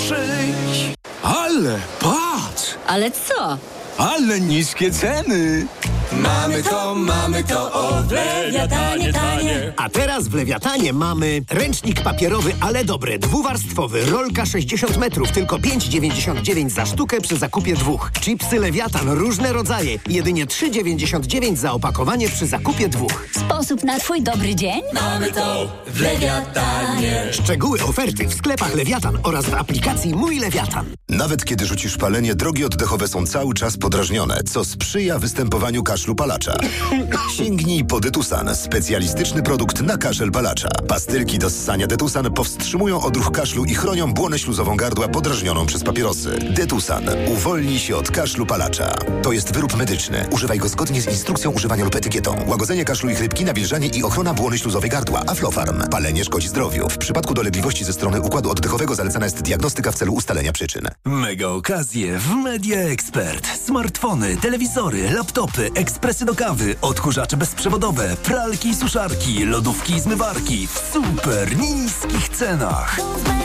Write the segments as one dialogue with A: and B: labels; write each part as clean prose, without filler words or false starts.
A: przyjdź. Ale patrz!
B: Ale co?
A: Ale niskie ceny!
C: Mamy to, o, w Lewiatanie tanie.
D: A teraz w Lewiatanie mamy ręcznik papierowy, ale dobry, dwuwarstwowy, rolka 60 metrów, tylko 5,99 za sztukę przy zakupie 2. Chipsy Lewiatan, różne rodzaje, jedynie 3,99 za opakowanie przy zakupie 2.
B: Sposób na twój dobry dzień?
C: Mamy to w Lewiatanie.
D: Szczegóły oferty w sklepach Lewiatan oraz w aplikacji Mój Lewiatan.
E: Nawet kiedy rzucisz palenie, drogi oddechowe są cały czas podrażnione, co sprzyja występowaniu kaszlu palacza. Sięgnij po Detusan, specjalistyczny produkt na kaszel palacza. Pastylki do ssania Detusan powstrzymują odruch kaszlu i chronią błonę śluzową gardła podrażnioną przez papierosy. Detusan. Uwolnij się od kaszlu palacza. To jest wyrób medyczny. Używaj go zgodnie z instrukcją używania lub etykietą. Łagodzenie kaszlu i chrypki, nawilżanie i ochrona błony śluzowej gardła. Aflofarm. Palenie szkodzi zdrowiu. W przypadku dolegliwości ze strony układu oddechowego zalecana jest diagnostyka w celu ustalenia przyczyn.
F: Mega okazje w Media Expert. Smartfony, telewizory, laptopy, ekspresy do kawy, odkurzacze bezprzewodowe, pralki i suszarki, lodówki i zmywarki w super niskich cenach.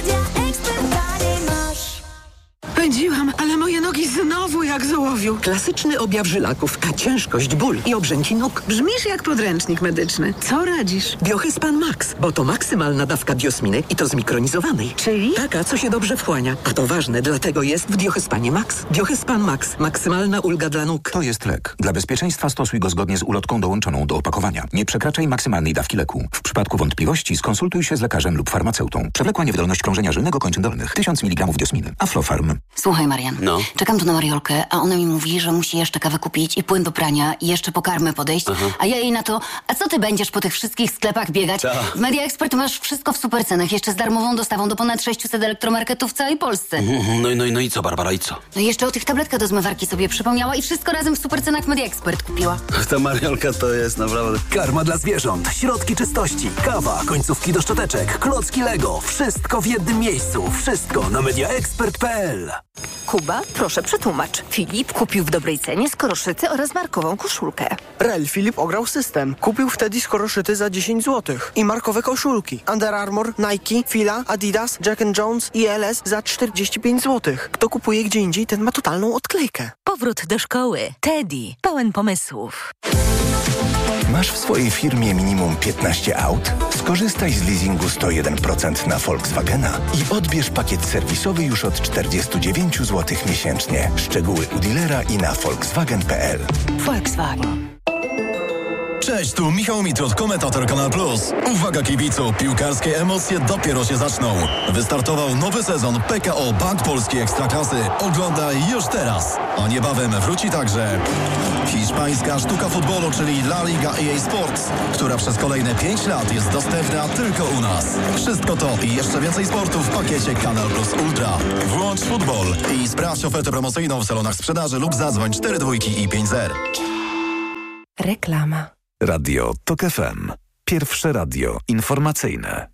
G: Pędziłam, ale moje nogi znowu jak z ołowiu. Klasyczny objaw żylaków, a ciężkość, ból i obrzęki nóg. Brzmisz jak podręcznik medyczny. Co radzisz? Biohyspan Max, bo to maksymalna dawka biosminy i to zmikronizowanej. Czyli? Taka, co się dobrze wchłania. A to ważne, dlatego jest w Biohyspanie Max. Biohyspan Max. Maksymalna ulga dla nóg.
H: To jest lek. Dla bezpieczeństwa stosuj go zgodnie z ulotką dołączoną do opakowania. Nie przekraczaj maksymalnej dawki leku. W przypadku wątpliwości skonsultuj się z lekarzem lub farmaceutą. Przewlekła niewydolność krążenia żylnego kończyn dolnych. 1000 mg diosminy. Aflofarm.
B: Słuchaj, Marian.
I: No?
B: Czekam tu na Mariolkę, a ona mi mówi, że musi jeszcze kawę kupić i płyn do prania i jeszcze po karmę podejść.
I: Aha.
B: A ja jej na to, a co ty będziesz po tych wszystkich sklepach biegać?
I: Ta.
B: W Media Expert masz wszystko w super cenach, jeszcze z darmową dostawą do ponad 600 elektromarketów w całej Polsce.
I: No i co, Barbara, i co?
B: No i jeszcze o tych tabletkach do zmywarki sobie przypomniała i wszystko razem w super cenach w Media Expert kupiła.
I: Ta Mariolka to jest naprawdę...
F: Karma dla zwierząt, środki czystości, kawa, końcówki do szczoteczek, klocki Lego. Wszystko w jednym miejscu. Wszystko na mediaexpert.pl.
J: Kuba, proszę przetłumacz. Filip kupił w dobrej cenie skoroszyty oraz markową koszulkę.
K: Rel Filip ograł system. Kupił wtedy skoroszyty za 10 zł. I markowe koszulki. Under Armour, Nike, Fila, Adidas, Jack & Jones i LS za 45 zł. Kto kupuje gdzie indziej, ten ma totalną odklejkę.
J: Powrót do szkoły. Teddy. Pełen pomysłów.
L: Masz w swojej firmie minimum 15 aut? Skorzystaj z leasingu 101% na Volkswagena i odbierz pakiet serwisowy już od 49 zł miesięcznie. Szczegóły u dealera i na volkswagen.pl.
J: Volkswagen.
M: Cześć, tu Michał Mitrot, komentator Kanal Plus. Uwaga kibicu, piłkarskie emocje dopiero się zaczną. Wystartował nowy sezon PKO Bank Polski Ekstraklasy. Oglądaj już teraz. A niebawem wróci także hiszpańska sztuka futbolu, czyli La Liga EA Sports, która przez kolejne 5 lat jest dostępna tylko u nas. Wszystko to i jeszcze więcej sportu w pakiecie Kanal Plus Ultra. Włącz futbol i sprawdź ofertę promocyjną w salonach sprzedaży lub zadzwoń 42 i 50.
J: Reklama.
N: Radio TOK FM. Pierwsze radio informacyjne.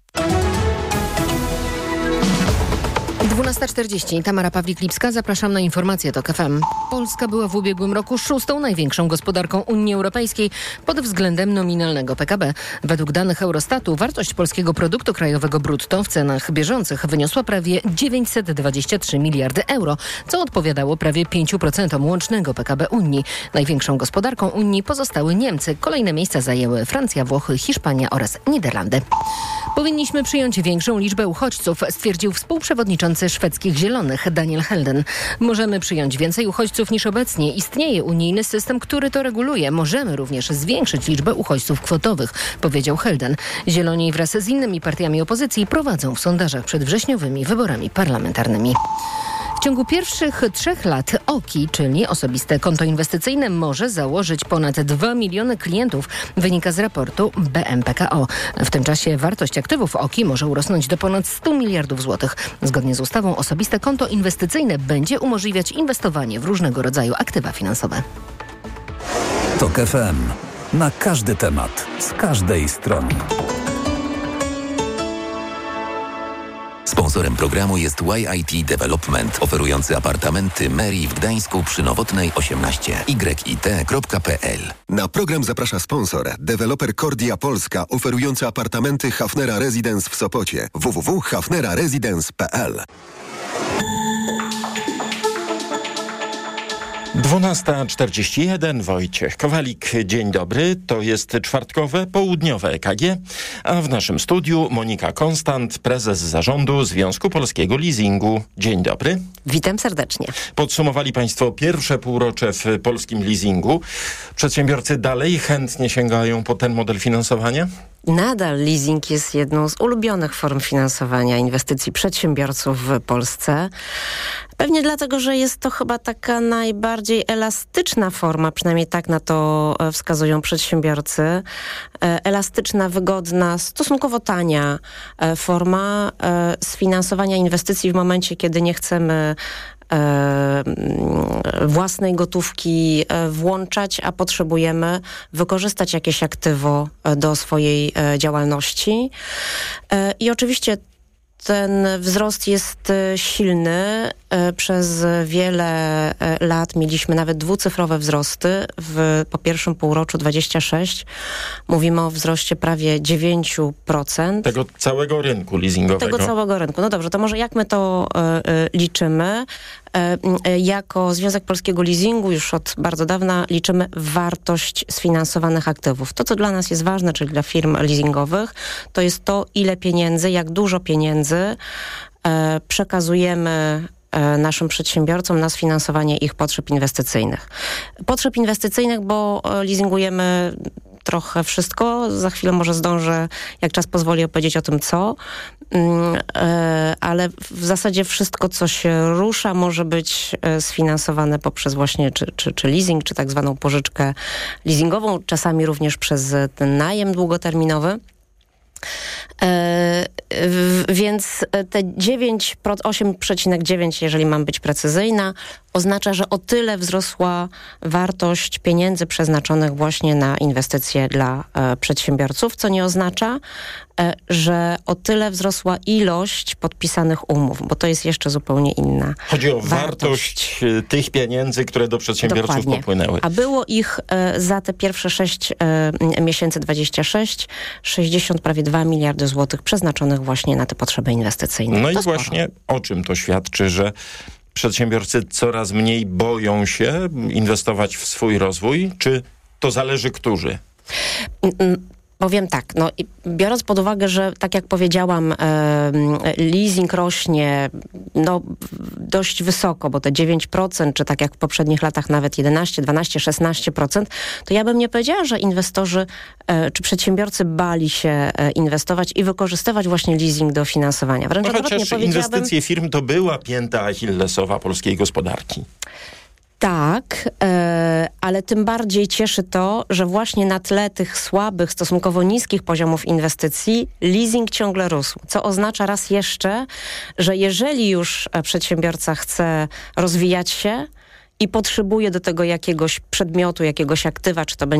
O: 12:40. Tamara Pawlik-Lipska. Zapraszam na informacje TOK FM. Polska była w ubiegłym roku 6. największą gospodarką Unii Europejskiej pod względem nominalnego PKB. Według danych Eurostatu wartość polskiego produktu krajowego brutto w cenach bieżących wyniosła prawie 923 miliardy euro, co odpowiadało prawie 5% łącznego PKB Unii. Największą gospodarką Unii pozostały Niemcy. Kolejne miejsca zajęły Francja, Włochy, Hiszpania oraz Niderlandy. Powinniśmy przyjąć większą liczbę uchodźców, stwierdził współprzewodniczący szwedzkich Zielonych Daniel Helden. Możemy przyjąć więcej uchodźców niż obecnie. Istnieje unijny system, który to reguluje. Możemy również zwiększyć liczbę uchodźców kwotowych, powiedział Helden. Zieloni wraz z innymi partiami opozycji prowadzą w sondażach przed wrześniowymi wyborami parlamentarnymi. W ciągu pierwszych 3 lat OKI, czyli osobiste konto inwestycyjne, może założyć ponad 2 miliony klientów, wynika z raportu BMPKO. W tym czasie wartość aktywów OKI może urosnąć do ponad 100 miliardów złotych. Zgodnie z ustawą osobiste konto inwestycyjne będzie umożliwiać inwestowanie w różnego rodzaju aktywa finansowe.
N: TOK FM. Na każdy temat, z każdej strony.
P: Sponsorem programu jest YIT Development, oferujący apartamenty Meri w Gdańsku przy Nowotnej 18. YIT.pl.
Q: Na program zaprasza sponsor, deweloper Kordia Polska, oferujący apartamenty Hafnera Residence w Sopocie. www.hafneraresidence.pl.
R: 12:41, Wojciech Kowalik, dzień dobry. To jest czwartkowe, południowe EKG, a w naszym studiu Monika Konstant, prezes zarządu Związku Polskiego Leasingu. Dzień dobry.
S: Witam serdecznie.
R: Podsumowali Państwo pierwsze półrocze w polskim leasingu. Przedsiębiorcy dalej chętnie sięgają po ten model finansowania?
S: Nadal leasing jest jedną z ulubionych form finansowania inwestycji przedsiębiorców w Polsce. Pewnie dlatego, że jest to chyba taka najbardziej elastyczna forma, przynajmniej tak na to wskazują przedsiębiorcy. Elastyczna, wygodna, stosunkowo tania forma sfinansowania inwestycji w momencie, kiedy nie chcemy własnej gotówki włączać, a potrzebujemy wykorzystać jakieś aktywo do swojej działalności. I oczywiście ten wzrost jest silny. Przez wiele lat mieliśmy nawet dwucyfrowe wzrosty. Po pierwszym półroczu 26 mówimy o wzroście prawie 9%.
R: Tego całego rynku leasingowego.
S: Tego całego rynku. No dobrze, to może jak my to liczymy? Jako Związek Polskiego Leasingu już od bardzo dawna liczymy wartość sfinansowanych aktywów. To, co dla nas jest ważne, czyli dla firm leasingowych, to jest to, ile pieniędzy, jak dużo pieniędzy przekazujemy naszym przedsiębiorcom na sfinansowanie ich potrzeb inwestycyjnych. Potrzeb inwestycyjnych, bo leasingujemy trochę wszystko. Za chwilę może zdążę, jak czas pozwoli, opowiedzieć o tym, co. Ale w zasadzie wszystko, co się rusza, może być sfinansowane poprzez właśnie czy leasing, czy tak zwaną pożyczkę leasingową, czasami również przez ten najem długoterminowy. Więc te 8,9, jeżeli mam być precyzyjna, oznacza, że o tyle wzrosła wartość pieniędzy przeznaczonych właśnie na inwestycje dla przedsiębiorców, co nie oznacza, że o tyle wzrosła ilość podpisanych umów, bo to jest jeszcze zupełnie inna.
R: Chodzi o wartość tych pieniędzy, które do przedsiębiorców
S: Dokładnie.
R: popłynęły.
S: A było ich za te pierwsze 6 miesięcy 26, 60, prawie 2 miliardy złotych przeznaczonych właśnie na te potrzeby inwestycyjne.
R: No
S: to
R: i
S: sporo.
R: właśnie o czym to świadczy, że przedsiębiorcy coraz mniej boją się inwestować w swój rozwój, czy to zależy którzy?
S: Powiem tak, biorąc pod uwagę, że tak jak powiedziałam, leasing rośnie dość wysoko, bo te 9%, czy tak jak w poprzednich latach nawet 11, 12, 16%, to ja bym nie powiedziała, że inwestorzy czy przedsiębiorcy bali się inwestować i wykorzystywać właśnie leasing do finansowania. Wręcz
R: Chociaż inwestycje firm to była pięta achillesowa polskiej gospodarki.
S: Tak, ale tym bardziej cieszy to, że właśnie na tle tych słabych, stosunkowo niskich poziomów inwestycji leasing ciągle rósł. Co oznacza raz jeszcze, że jeżeli już przedsiębiorca chce rozwijać się i potrzebuje do tego jakiegoś przedmiotu, jakiegoś aktywa, czy to będzie